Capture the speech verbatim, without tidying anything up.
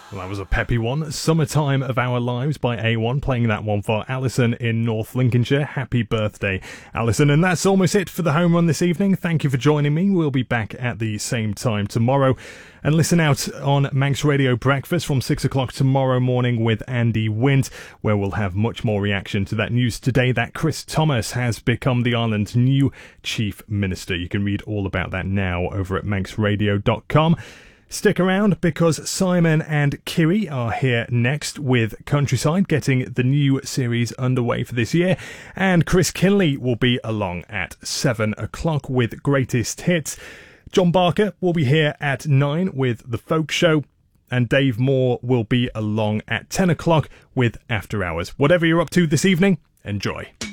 Well, that was a peppy one. Summertime of Our Lives by A one, playing that one for Alison in North Lincolnshire. Happy birthday, Alison. And that's almost it for the home run this evening. Thank you for joining me. We'll be back at the same time tomorrow. And listen out on Manx Radio Breakfast from six o'clock tomorrow morning with Andy Wint, where we'll have much more reaction to that news today that Chris Thomas has become the island's new Chief Minister. You can read all about that now over at manx radio dot com. Stick around because Simon and Kiri are here next with Countryside, getting the new series underway for this year. And Chris Kinley will be along at seven o'clock with Greatest Hits. John Barker will be here at nine with The Folk Show. And Dave Moore will be along at ten o'clock with After Hours. Whatever you're up to this evening, enjoy.